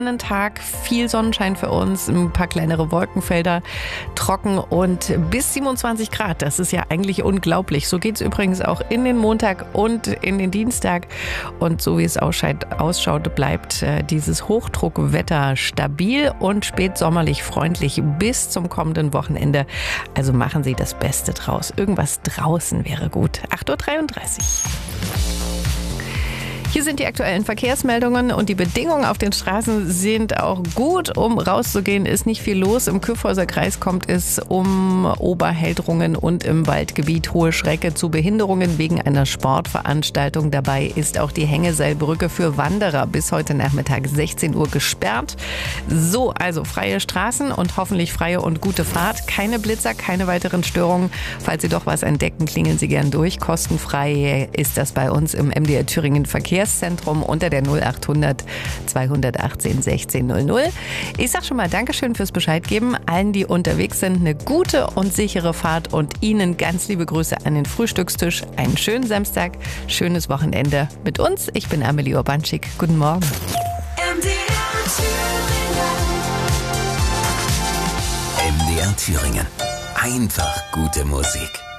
Tag, viel Sonnenschein für uns, ein paar kleinere Wolkenfelder, trocken und bis 27 Grad. Das ist ja eigentlich unglaublich. So geht es übrigens auch in den Montag und in den Dienstag. Und so wie es ausschaut, bleibt dieses Hochdruckwetter stabil und spätsommerlich freundlich bis zum kommenden Wochenende. Also machen Sie das Beste draus. Irgendwas draußen wäre gut. 8:33 Uhr. Hier sind die aktuellen Verkehrsmeldungen und die Bedingungen auf den Straßen sind auch gut. Um rauszugehen, ist nicht viel los. Im Kyffhäuser Kreis kommt es um Oberheldrungen und im Waldgebiet Hohe Schrecke zu Behinderungen wegen einer Sportveranstaltung. Dabei ist auch die Hängeseilbrücke für Wanderer bis heute Nachmittag 16 Uhr gesperrt. So, also freie Straßen und hoffentlich freie und gute Fahrt. Keine Blitzer, keine weiteren Störungen. Falls Sie doch was entdecken, klingeln Sie gern durch. Kostenfrei ist das bei uns im MDR Thüringen Verkehrszentrum unter der 0800 218 16 00. Ich sag schon mal Dankeschön fürs Bescheid geben. Allen, die unterwegs sind, eine gute und sichere Fahrt und Ihnen ganz liebe Grüße an den Frühstückstisch. Einen schönen Samstag, schönes Wochenende mit uns. Ich bin Amelie Urbanschik. Guten Morgen. MDR Thüringen. Einfach gute Musik.